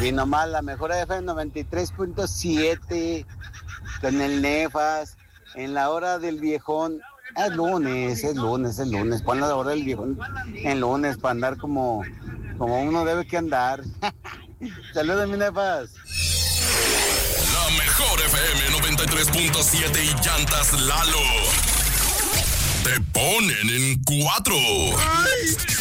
Y nomás la mejor FM 93.7 con el Nefas en la hora del viejón. Es lunes. Pon la hora del viejón en lunes para andar como uno debe que andar. Saludos, mi Nefas. La mejor FM 93.7 y llantas Lalo te ponen en 4.